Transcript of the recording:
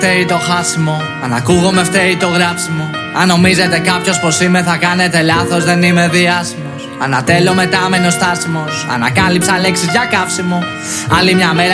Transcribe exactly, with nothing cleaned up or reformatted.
φταίει το χάσιμο, αν ακούγομαι φταίει το γράψιμο. Αν νομίζετε κάποιος πως είμαι θα κάνετε λάθος, δεν είμαι διάσημος. Ανατέλω μετά μένω στάσιμος, ανακάλυψα λέξεις για καύσιμο. Άλλη μια μέρα